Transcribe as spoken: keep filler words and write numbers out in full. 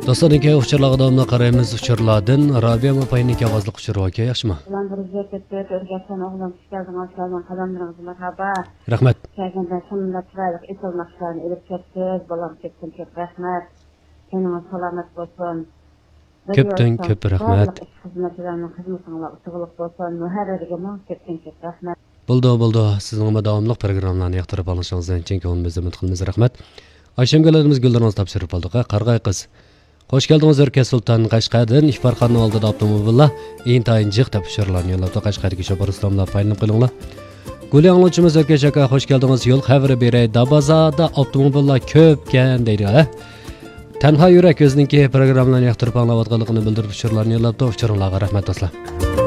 Dostlarınki uçurlarga davamlı qaraymiz uçurlardan Rabia Mopayning ovozli uçuru aka, yaxshimi? Rahmat. Köpten köp rahmat. Buldu buldu. Sizning davomli programmalarni yoqtirib olishingizdan chin ko'nglimizdan umid qilamiz. Rahmat. Aşamgalarimiz gullarimiz topshirib oldik. Qarg'ay qiz. Xo'sh keldingiz O'rka Sulton Qashqardan Ishfarxonning oldida avtomobillar intayin jiq topshirlarni yo'llab Qashqarga shopar islomlar foydalanib qilinglar. Guli angluvchimiz O'rka shaka xo'sh keldingiz. Yo'l xabari beray. Dabazada avtomobillar ko'pkan deydi. Tanha yurak o'ziningki programmalarni yoqtirib anglayotganligini bildirib ushurlarni yo'llab topshiringlarga rahmat do'stlar.